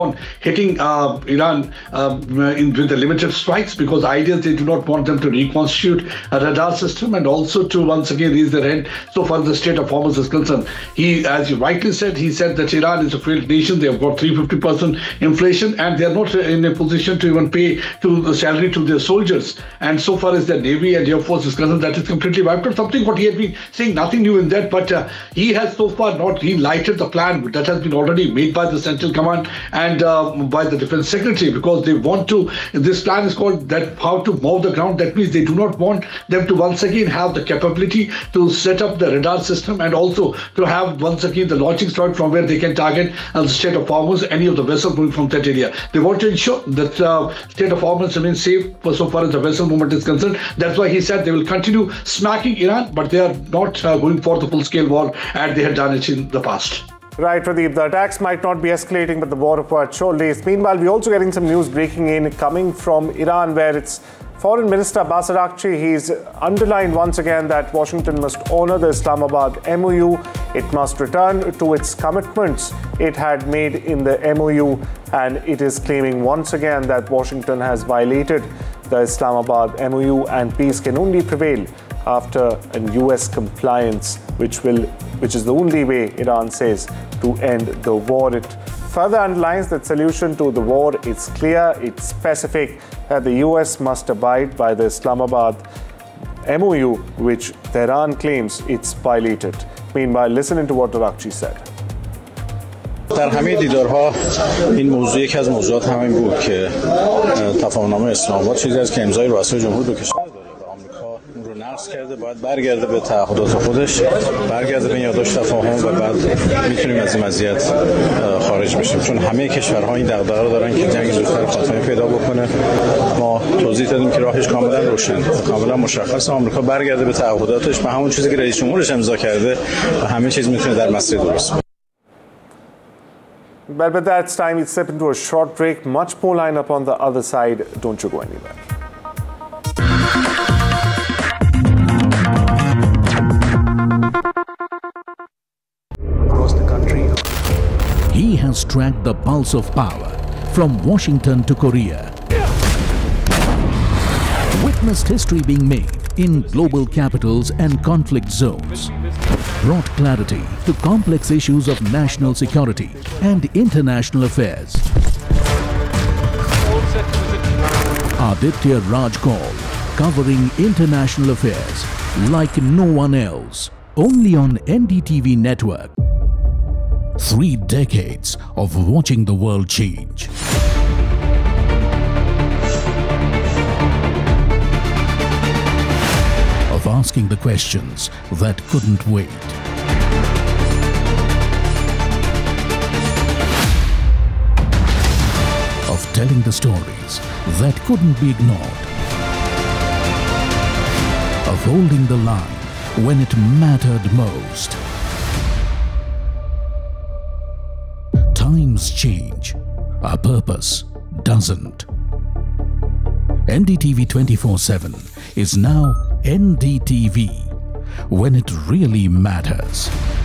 hitting Iran with the limited strikes, because ideas they do not want them to reconstitute a radar system and also to once again raise their head so far as the Strait of Hormuz is concerned. He, as you rightly said, he said that Iran is a failed nation. They have got 350% inflation and they are not in a position to even pay to the salary to their soldiers. And so far as their Navy and Air Force is concerned, that is completely wiped out. Something what he had been saying, nothing new in that, but he has so far not green-lighted the plan that has been already made by the Central Command and by the Defense Secretary, because they want to, this plan is called that how to mow the ground. That means they do not want them to once again have the capability to set up the radar system and also to have once again the launching site from where they can target the Strait of Hormuz, any of the vessels moving from that area. They want to ensure that Strait of Hormuz remains safe for so far as the vessel movement is concerned. That's why he said they will continue smacking Iran, but they are not going for the full-scale war as they had done it in the past. Right, Pradeep. The attacks might not be escalating, but the war apart surely. Meanwhile, we're also getting some news breaking in coming from Iran, where its Foreign Minister Abbas Araghchi, he's underlined once again that Washington must honor the Islamabad MOU. It must return to its commitments it had made in the MOU, and it is claiming once again that Washington has violated the Islamabad MOU, and peace can only prevail after a US compliance, which is the only way, Iran says, to end the war. It further underlines that solution to the war is clear, it's specific, that the US must abide by the Islamabad MOU, which Tehran claims it's violated. Meanwhile, listen into what Araghchi said. در همه دیدارها این موضوع یکی از موضوعات همین بود که تفاهم‌نامه اسلام آباد چیزی است که امضای رؤسای جمهور دو کشور داره و آمریکا اون رو نقض کرده، باید برگرده به تعهدات خودش، برگرده به یادداشت تفاهم و بعد میتونیم از این وضعیت خارج بشیم، چون همه کشورها این دغدغه رو دارن که جنگ زودتر خاتمه پیدا بکنه. ما توضیح دادیم که راهش کاملا روشن، کاملا مشخص، آمریکا برگرده به تعهداتش، به همون چیزی که رئیس جمهورش امضا کرده و همه چیز میتونه در مسیر درست. Well, but that's time. It's step into a short break. Much more line up on the other side. Don't you go anywhere. Across the country. He has tracked the pulse of power from Washington to Korea. Witnessed history being made in global capitals and conflict zones. Brought clarity to complex issues of national security and international affairs. Aditya Raj Kaul, covering international affairs like no one else, only on NDTV network. 3 decades of watching the world change. Of asking the questions that couldn't wait. Of telling the stories that couldn't be ignored. Of holding the line when it mattered most. Times change, our purpose doesn't. NDTV 24/7 is now NDTV, when it really matters.